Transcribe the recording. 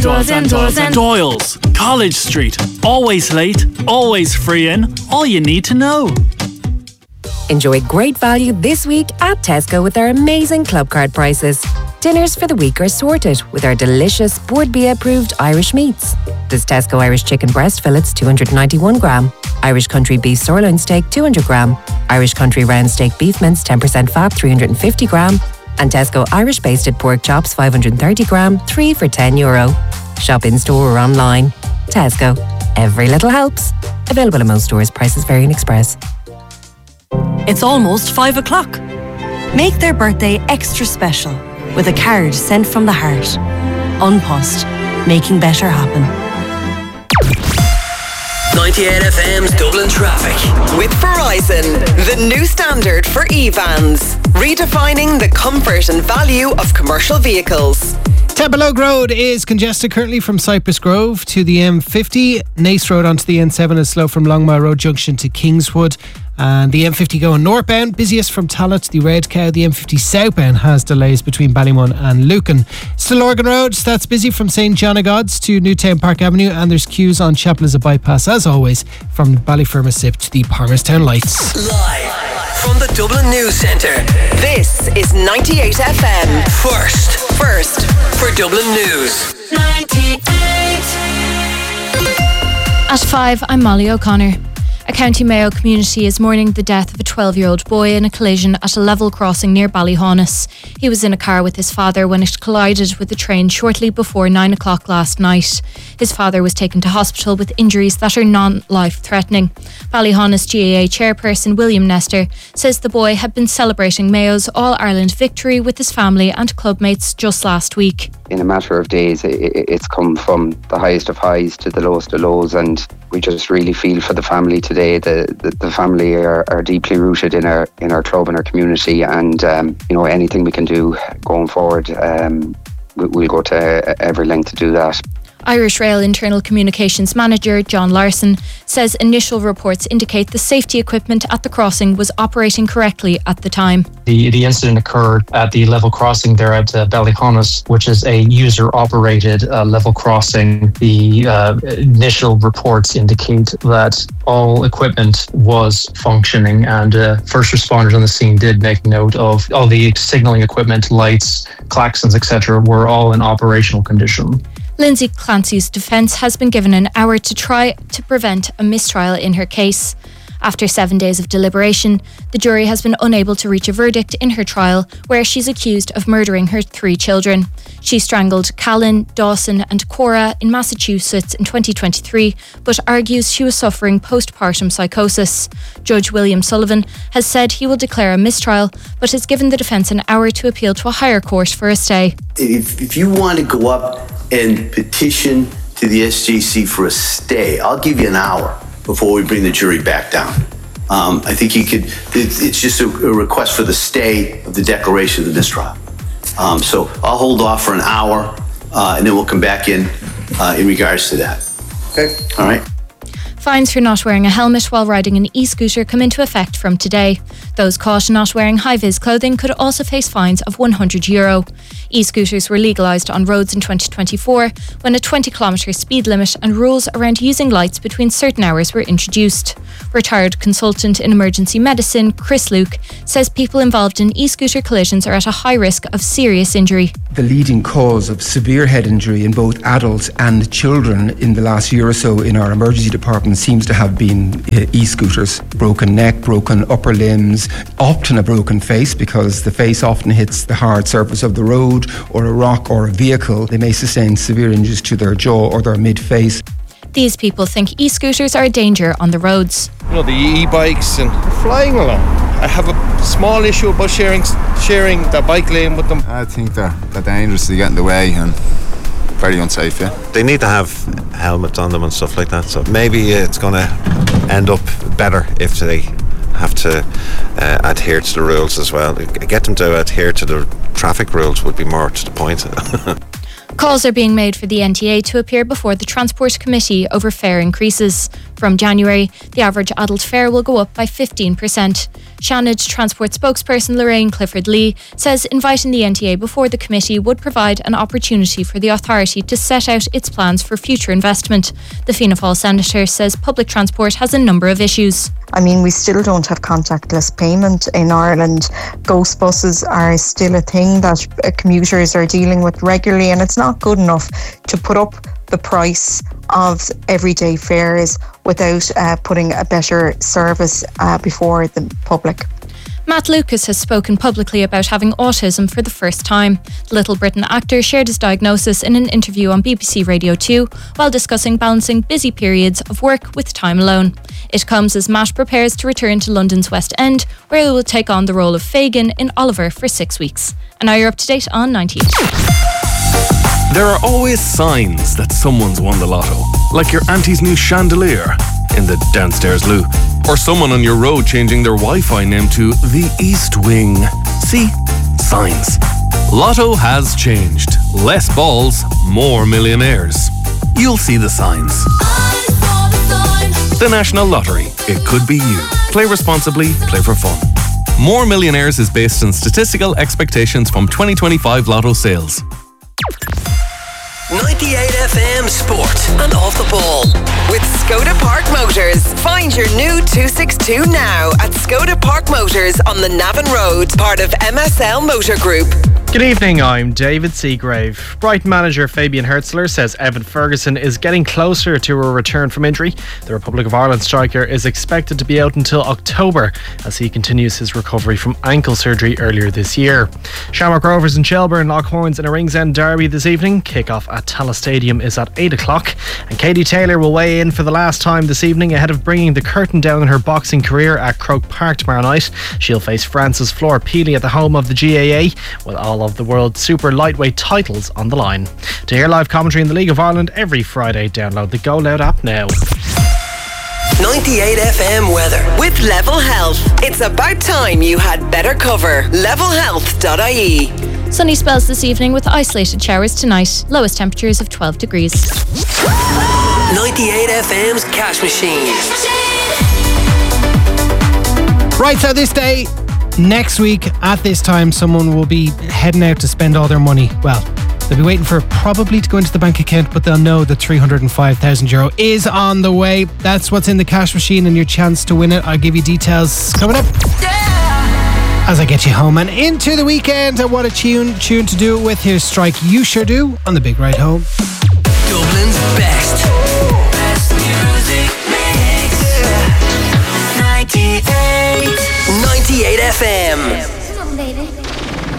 Doyle's, College Street. Always late, always free in. All you need to know. Enjoy great value this week at Tesco with our amazing club card prices. Dinners for the week are sorted with our delicious Board B approved Irish meats. There's Tesco Irish chicken breast fillets 291 gram, Irish country beef sirloin steak 200 gram, Irish country round steak beef mince 10% fat 350 gram, and Tesco Irish basted pork chops 530 gram, 3 for €10. Shop in store or online. Tesco. Every little helps. Available in most stores. Prices vary in Express. It's almost 5 o'clock. Make their birthday extra special with a card sent from the heart. An Post, making better happen. 98 FM's Dublin Traffic. With Verizon, the new standard for e-vans. Redefining the comfort and value of commercial vehicles. Templeogue Road is congested currently from Cypress Grove to the M50. Nace Road onto the N7 is slow from Longmire Road Junction to Kingswood. And the M50 going northbound, busiest from Tallaght to the Red Cow. The M50 southbound has delays between Ballymun and Lucan. Still Organ Road, that's busy from St John of God's to Newtown Park Avenue, and there's queues on Chapel as a bypass as always from Ballyfermosip to the Palmerstown Lights. Live from the Dublin News Centre. This is 98 FM. First for Dublin News. 98. At 5, I'm Molly O'Connor. A County Mayo community is mourning the death of a 12-year-old boy in a collision at a level crossing near Ballyhaunis. He was in a car with his father when it collided with the train shortly before 9 o'clock last night. His father was taken to hospital with injuries that are non-life-threatening. Ballyhaunis GAA chairperson William Nestor says the boy had been celebrating Mayo's All-Ireland victory with his family and clubmates just last week. In a matter of days, it's come from the highest of highs to the lowest of lows, and we just really feel for the family today. The family are deeply rooted in our club and our community, and anything we can do going forward, we'll go to every length to do that. Irish Rail Internal Communications Manager John Larson says initial reports indicate the safety equipment at the crossing was operating correctly at the time. The incident occurred at the level crossing there at Ballyhaunis, which is a user-operated level crossing. The initial reports indicate that all equipment was functioning, and first responders on the scene did make note of all the signalling equipment, lights, klaxons, etc. were all in operational condition. Lindsay Clancy's defence has been given an hour to try to prevent a mistrial in her case. After 7 days of deliberation, the jury has been unable to reach a verdict in her trial, where she's accused of murdering her 3 children. She strangled Callan, Dawson and Cora in Massachusetts in 2023, but argues she was suffering postpartum psychosis. Judge William Sullivan has said he will declare a mistrial, but has given the defence an hour to appeal to a higher court for a stay. If you want to go up and petition to the SJC for a stay, I'll give you an hour before we bring the jury back down. I think you could, it's just a request for the stay of the declaration of the mistrial. So I'll hold off for an hour and then we'll come back in regards to that. Okay. All right. Fines for not wearing a helmet while riding an e-scooter come into effect from today. Those caught not wearing high-vis clothing could also face fines of €100. E-scooters were legalised on roads in 2024 when a 20-kilometre speed limit and rules around using lights between certain hours were introduced. Retired consultant in emergency medicine Chris Luke says people involved in e-scooter collisions are at a high risk of serious injury. The leading cause of severe head injury in both adults and children in the last year or so in our emergency department seems to have been e-scooters. Broken neck, broken upper limbs, often a broken face because the face often hits the hard surface of the road or a rock or a vehicle. They may sustain severe injuries to their jaw or their mid-face. These people think e-scooters are a danger on the roads. You know, the e-bikes and flying along. I have a small issue about sharing the bike lane with them. I think they're dangerous to get in the way and very unsafe, yeah. They need to have helmets on them and stuff like that, so maybe it's going to end up better if they have to adhere to the rules as well. Get them to adhere to the traffic rules would be more to the point. Calls are being made for the NTA to appear before the Transport Committee over fare increases. From January, the average adult fare will go up by 15%. Shannon Transport spokesperson Lorraine Clifford-Lee says inviting the NTA before the committee would provide an opportunity for the authority to set out its plans for future investment. The Fianna Fáil senator says public transport has a number of issues. I mean, we still don't have contactless payment in Ireland. Ghost buses are still a thing that commuters are dealing with regularly, and it's not good enough to put up the price of everyday fares without putting a better service before the public. Matt Lucas has spoken publicly about having autism for the first time. The Little Britain actor shared his diagnosis in an interview on BBC Radio 2 while discussing balancing busy periods of work with time alone. It comes as Matt prepares to return to London's West End, where he will take on the role of Fagin in Oliver for 6 weeks. And now you're up to date on 90. There are always signs that someone's won the lotto, like your auntie's new chandelier in the downstairs loo, or someone on your road changing their Wi-Fi name to the East Wing. See? Signs. Lotto has changed. Less balls, more millionaires. You'll see the signs. The National Lottery. It could be you. Play responsibly, play for fun. More Millionaires is based on statistical expectations from 2025 Lotto sales. 98 FM Sport and Off the Ball. With Skoda Park Motors. Find your new 262 now at Skoda Park Motors on the Navan Road, part of MSL Motor Group. Good evening, I'm David Seagrave. Brighton manager Fabian Hertzler says Evan Ferguson is getting closer to a return from injury. The Republic of Ireland striker is expected to be out until October as he continues his recovery from ankle surgery earlier this year. Shamrock Rovers and Shelbourne lock horns in a Ringsend derby this evening. Kick-off at Tallaght Stadium is at 8 o'clock. And Katie Taylor will weigh in for the last time this evening ahead of bringing the curtain down on her boxing career at Croke Park tomorrow night. She'll face Frances Flora Peely at the home of the GAA, with all of the world super lightweight titles on the line. To hear live commentary in the League of Ireland every Friday, download the Go Loud app now. 98 FM weather with Level Health. It's about time you had better cover. Levelhealth.ie. Sunny spells this evening with isolated showers tonight. Lowest temperatures of 12 degrees. 98 FM's Cash Machine. Right, so this day next week at this time, someone will be heading out to spend all their money. Well, they'll be waiting for it probably to go into the bank account, but they'll know that €305,000 is on the way. That's what's in the cash machine and your chance to win it. I'll give you details coming up as I get you home and into the weekend. And what a tune to do it with. Here's Strike You Sure Do on the Big Ride Home. Dublin's best music mix. 98 FM.